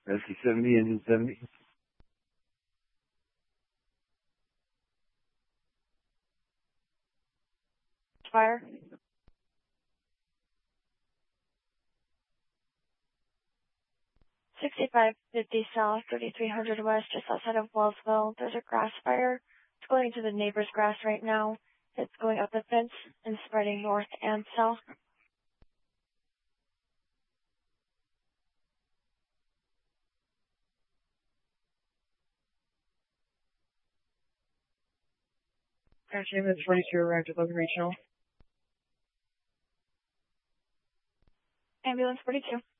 Rescue 70, engine 70. Fire. 6550 south, 3300 west, just outside of Wellsville. There's a grass fire. It's going into the neighbor's grass right now. It's going up the fence and spreading north and south. Crash ambulance 42 arrived at Logan Regional. Ambulance 42.